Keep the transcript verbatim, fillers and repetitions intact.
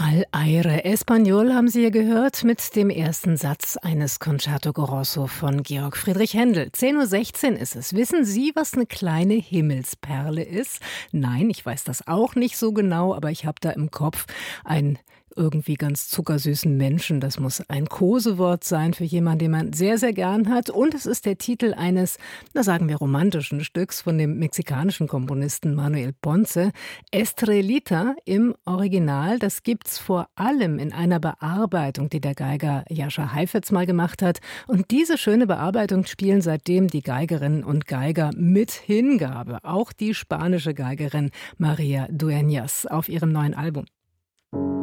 Al aire español haben Sie hier gehört mit dem ersten Satz eines Concerto Grosso von Georg Friedrich Händel. zehn Uhr sechzehn ist es. Wissen Sie, was eine kleine Himmelsperle ist? Nein, ich weiß das auch nicht so genau, aber ich habe da im Kopf ein irgendwie ganz zuckersüßen Menschen. Das muss ein Kosewort sein für jemanden, den man sehr, sehr gern hat. Und es ist der Titel eines, na sagen wir, romantischen Stücks von dem mexikanischen Komponisten Manuel Ponce. Estrelita im Original. Das gibt's vor allem in einer Bearbeitung, die der Geiger Jascha Heifetz mal gemacht hat. Und diese schöne Bearbeitung spielen seitdem die Geigerinnen und Geiger mit Hingabe. Auch die spanische Geigerin Maria Dueñas auf ihrem neuen Album.